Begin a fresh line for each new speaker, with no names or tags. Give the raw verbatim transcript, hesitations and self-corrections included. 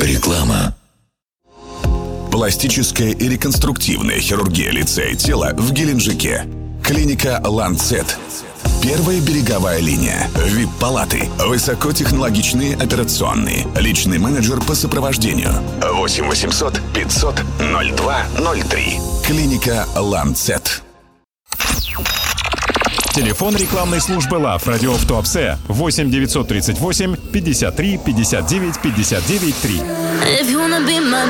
Реклама.
Пластическая и реконструктивная хирургия лица и тела в Геленджике. Клиника «Ланцет». Первая береговая линия. ви ай пи-палаты. Высокотехнологичные операционные. Личный менеджер по сопровождению. восемь восемьсот пятьсот ноль два ноль три. Клиника «Ланцет».
Телефон рекламной службы Лав Радио в Туапсе восемь девятьсот тридцать восемь пятьдесят три пятьдесят девять пятьдесят девять три.